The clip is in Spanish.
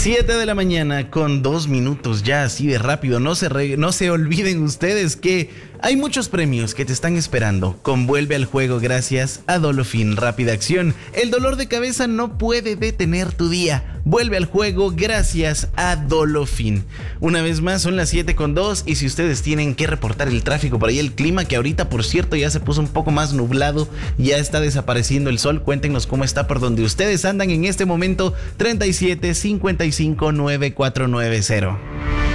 7 de la mañana con 2 minutos, ya así de rápido. No se olviden ustedes que hay muchos premios que te están esperando. Convuelve al juego gracias a Dolofin Rápida Acción. El dolor de cabeza no puede detener tu día. Vuelve al juego gracias a Dolofin. Una vez más son las 7 con 2 y si ustedes tienen que reportar el tráfico por ahí, el clima que ahorita por cierto ya se puso un poco más nublado, ya está desapareciendo el sol, cuéntenos cómo está por donde ustedes andan en este momento. 37 55 9490.